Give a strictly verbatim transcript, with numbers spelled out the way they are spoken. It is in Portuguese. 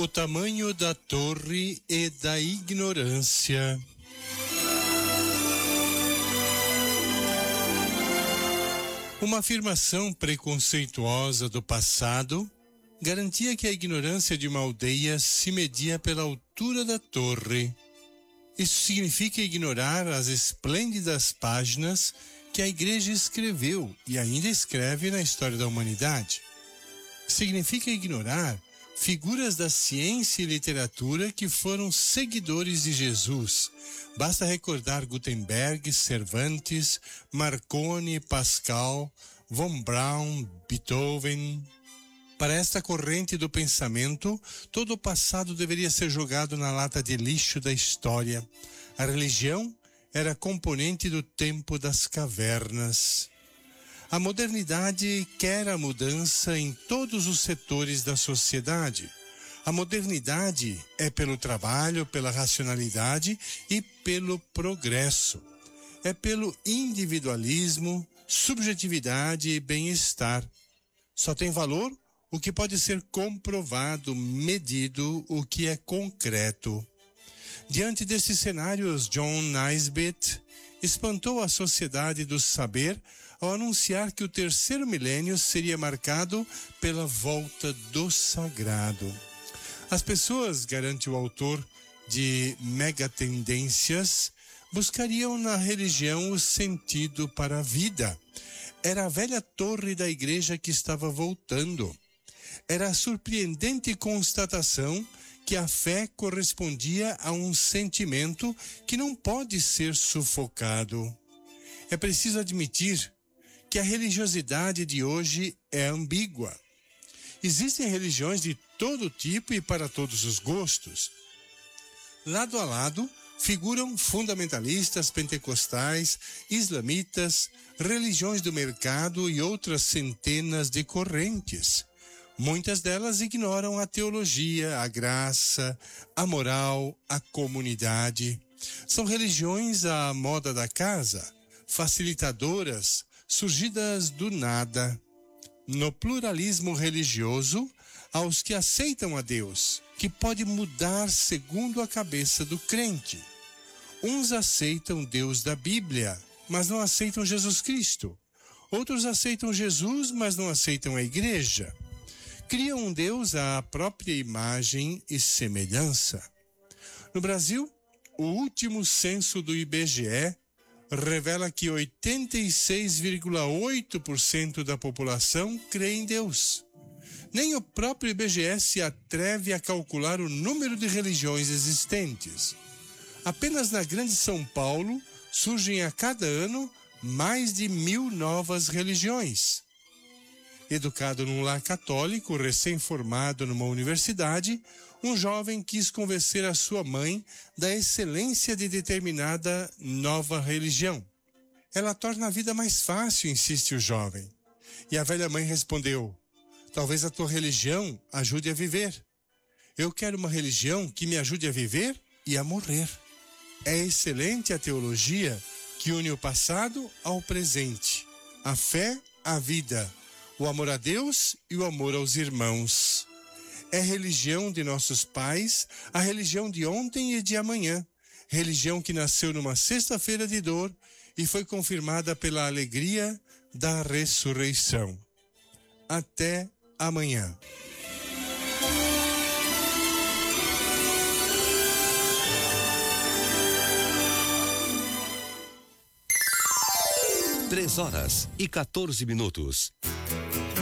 O tamanho da torre e da ignorância. Uma afirmação preconceituosa do passado garantia que a ignorância de uma aldeia se media pela altura da torre. Isso significa ignorar as esplêndidas páginas que a Igreja escreveu e ainda escreve na história da humanidade. Significa ignorar figuras da ciência e literatura que foram seguidores de Jesus. Basta recordar Gutenberg, Cervantes, Marconi, Pascal, von Braun, Beethoven. Para esta corrente do pensamento, todo o passado deveria ser jogado na lata de lixo da história. A religião era componente do tempo das cavernas. A modernidade quer a mudança em todos os setores da sociedade. A modernidade é pelo trabalho, pela racionalidade e pelo progresso. É pelo individualismo, subjetividade e bem-estar. Só tem valor o que pode ser comprovado, medido, o que é concreto. Diante desses cenários, John Naisbitt espantou a sociedade do saber ao anunciar que o terceiro milênio seria marcado pela volta do sagrado. As pessoas, garante o autor de Megatendências, buscariam na religião o sentido para a vida. Era a velha torre da igreja que estava voltando. Era a surpreendente constatação que a fé correspondia a um sentimento que não pode ser sufocado. É preciso admitir que a religiosidade de hoje é ambígua. Existem religiões de todo tipo e para todos os gostos. Lado a lado figuram fundamentalistas, pentecostais, islamitas, religiões do mercado e outras centenas de correntes. Muitas delas ignoram a teologia, a graça, a moral, a comunidade. São religiões à moda da casa, facilitadoras, surgidas do nada. No pluralismo religioso, aos que aceitam a Deus, que pode mudar segundo a cabeça do crente. Uns aceitam Deus da Bíblia, mas não aceitam Jesus Cristo. Outros aceitam Jesus, mas não aceitam a igreja. Criam um Deus à própria imagem e semelhança. No Brasil, o último censo do I B G E revela que oitenta e seis vírgula oito por cento da população crê em Deus. Nem o próprio I B G E se atreve a calcular o número de religiões existentes. Apenas na Grande São Paulo surgem a cada ano mais de mil novas religiões. Educado num lar católico, recém-formado numa universidade, um jovem quis convencer a sua mãe da excelência de determinada nova religião. Ela torna a vida mais fácil, insiste o jovem. E a velha mãe respondeu: talvez a tua religião ajude a viver. Eu quero uma religião que me ajude a viver e a morrer. É excelente a teologia que une o passado ao presente, a fé à vida, o amor a Deus e o amor aos irmãos. É religião de nossos pais, a religião de ontem e de amanhã. Religião que nasceu numa sexta-feira de dor e foi confirmada pela alegria da ressurreição. Até amanhã. Três horas e quatorze minutos.